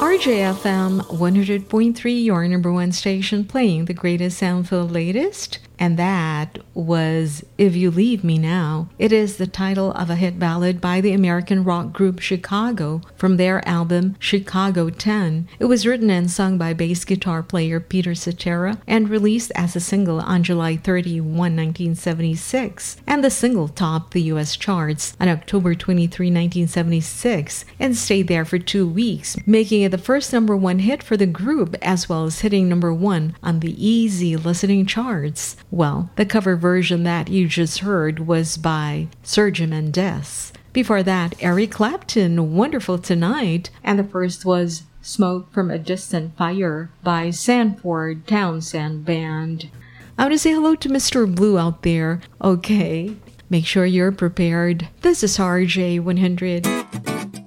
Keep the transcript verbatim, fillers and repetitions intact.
R J F M one hundred point three, your number one station, playing the greatest sound for the latest. And that was If You Leave Me Now. It is the title of a hit ballad by the American rock group Chicago from their album Chicago ten. It was written and sung by bass guitar player Peter Cetera and released as a single on July thirty-first, nineteen seventy-six. And the single topped the U S charts on October twenty-third, nineteen seventy-six and stayed there for two weeks, making it the first number one hit for the group as well as hitting number one on the easy listening charts. Well, the cover version that you just heard was by Sergio Mendes. Before that, Eric Clapton, Wonderful Tonight, and the first was Smoke from a Distant Fire by Sanford Townsend Band. I want to say hello to Mister Blue out there. Okay, make sure you're prepared. This is R J one hundred.